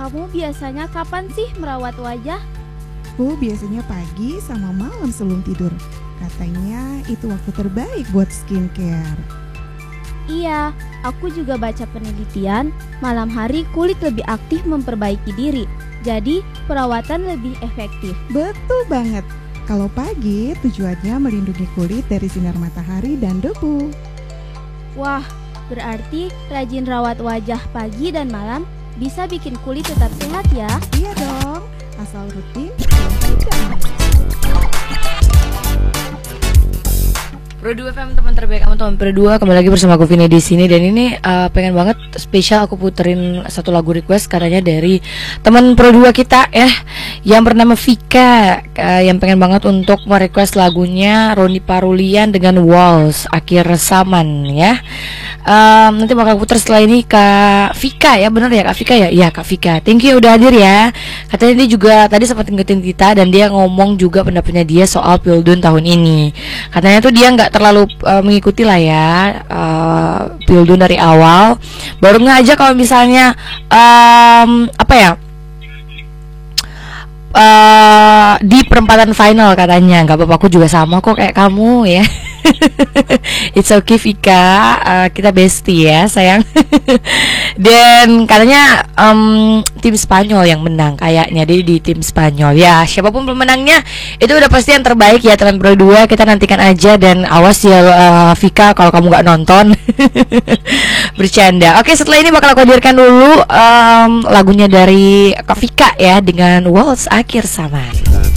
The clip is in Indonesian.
Kamu biasanya kapan sih merawat wajah? Aku biasanya pagi sama malam sebelum tidur. Katanya itu waktu terbaik buat skincare. Iya, aku juga baca penelitian, malam hari kulit lebih aktif memperbaiki diri. Jadi, perawatan lebih efektif. Betul banget. Kalau pagi tujuannya melindungi kulit dari sinar matahari dan debu. Wah, berarti rajin rawat wajah pagi dan malam bisa bikin kulit tetap sehat ya? Iya dong, asal rutin dan tidak malas. Pro2 FM, teman terbaik kamu, teman Pro2, kembali lagi bersama aku Vini di sini. Dan ini pengen banget spesial aku puterin satu lagu request karenanya dari teman Pro2 kita ya, yang bernama Vika, yang pengen banget untuk merequest lagunya Roni Parulian dengan Walls Akhir Zaman ya. Nanti bakal puter setelah ini Kak Vika ya, bener ya Kak Vika ya? Iya Kak Vika, thank you udah hadir ya. Katanya dia juga tadi sempat ngingetin kita dan dia ngomong juga pendapatnya dia soal Pildun tahun ini. Katanya tuh dia nggak terlalu mengikuti lah ya Pildun dari awal, baru nggak aja kalau misalnya apa ya, di perempatan final katanya. Nggak apa-apa, aku juga sama kok kayak kamu ya. It's okay Vika, kita bestie ya sayang. Dan katanya tim Spanyol yang menang kayaknya, dia di tim Spanyol ya. Siapapun pemenangnya itu udah pasti yang terbaik ya teman Pro2. Kita nantikan aja, dan awas ya Vika kalau kamu nggak nonton. Bercanda. Oke, setelah ini bakal aku hadirkan dulu lagunya dari Kak Vika ya dengan Waltz Akhir Zaman.